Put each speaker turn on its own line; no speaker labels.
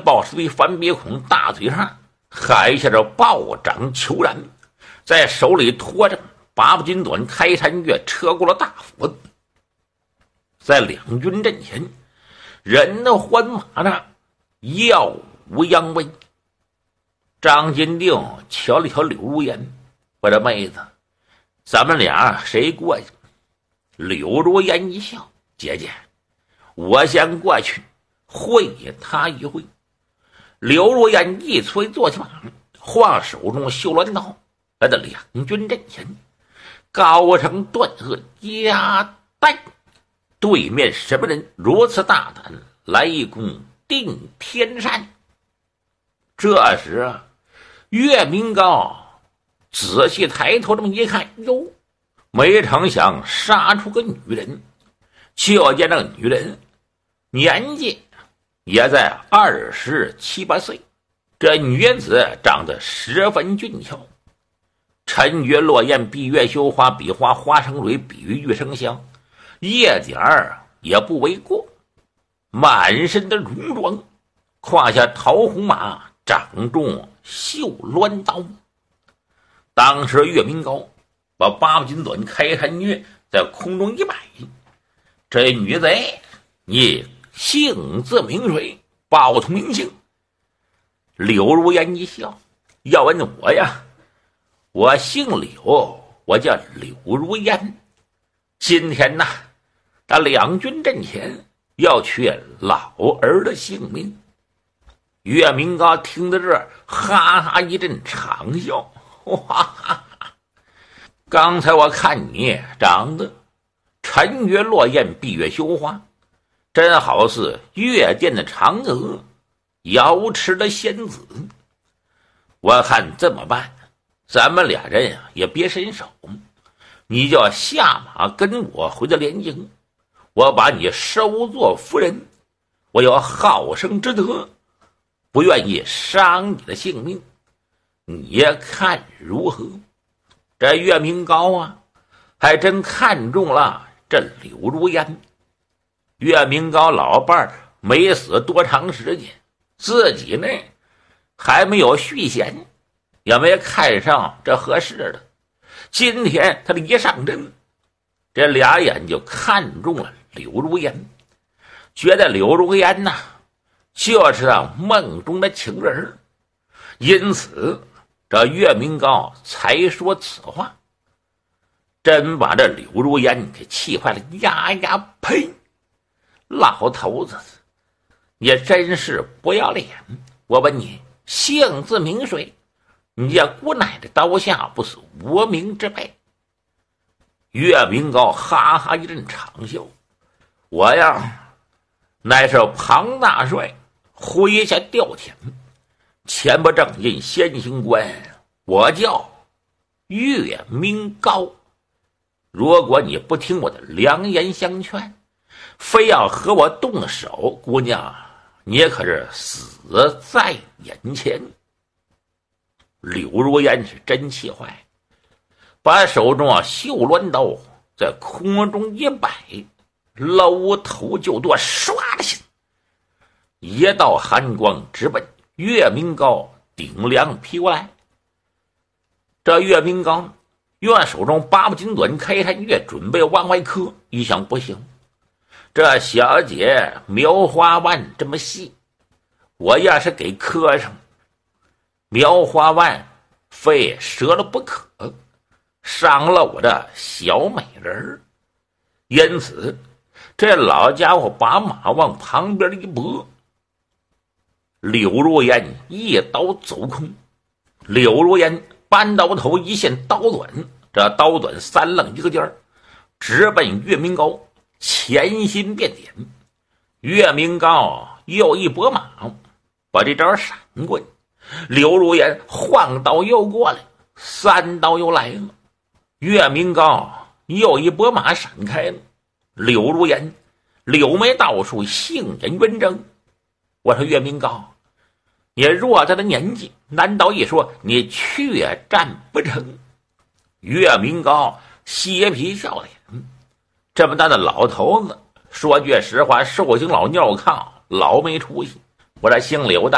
豹师的反鼻孔大嘴上还下着暴掌秋然，在手里拖着八部金短开山月车过了大斧子。在两军阵前，人的欢马呢，耀武扬威。张金定瞧了瞧柳如烟，我的妹子，咱们俩谁过去？柳如烟一笑，姐姐，我先过去会他一会。柳如烟一催坐起马，晃手中绣鸾刀，来到两军阵前，高声断喝：加带！对面什么人如此大胆来攻定天山？这时岳明高仔细抬头这么一看，哟，没成想杀出个女人。就见那个女人年纪也在27、8岁，这女子长得十分俊俏，沉鱼落雁，闭月羞花，比花花生蕊，比喻玉生香，一点儿也不为过。满身的戎装，胯下桃红马，掌中绣鸾刀。当时岳明高把八部金短开山月在空中一摆，这女贼，你姓字名谁？报出名姓。柳如烟一笑，要问我呀，我姓柳，我叫柳如烟。今天呐，他两军阵前要取老儿的性命。岳明高听到这儿，哈哈一阵长笑，哈哈哈！刚才我看你长得沉鱼落雁，闭月羞花，真好似月殿的嫦娥，瑶池的仙子。我看这么办，咱们俩人呀也别伸手，你就要下马跟我回到连营，我把你收做夫人，我有好生之德，不愿意伤你的性命，你看如何？这岳明高啊，还真看中了这柳如烟。岳明高老伴儿没死多长时间，自己呢还没有续弦，也没看上这合适的。今天他一上阵，这俩眼就看中了柳如烟，觉得柳如烟呐，就是梦中的情人，因此这岳明高才说此话，真把这柳如烟给气坏了。呀呀呸！老头子，你真是不要脸！我问你，姓字名谁？你这姑奶的刀下不是无名之辈？岳明高哈哈一阵长笑，我呀，乃是庞大帅麾下吊田，前不正印先行官，我叫岳明高。如果你不听我的良言相劝，非要和我动手，姑娘，你可是死在眼前。柳如烟是真气坏，把手中绣鸾刀在空中一摆，搂头就剁，唰的下，一道寒光直奔岳明高顶梁劈过来。这岳明高用手中八部金短开山月准备往外磕，一想不行，这小姐苗花腕这么细，我要是给磕上，苗花腕非折了不可，伤了我的小美人。因此这老家伙把马往旁边一拨，柳如烟一刀走空。柳如烟搬刀头一现刀短，这刀短三愣一个尖儿，直奔岳明高前心便点。岳明高又一拨马，把这招闪过去。柳如烟晃刀又过来，三刀又来了。岳明高又一拨马闪开了。柳如烟柳眉倒竖，杏眼圆睁。我说岳明高，你偌大的年纪，难道一说你却战不成？岳明高嬉皮笑脸，这么大的老头子，说句实话，寿星老尿炕，老没出息。我这姓柳的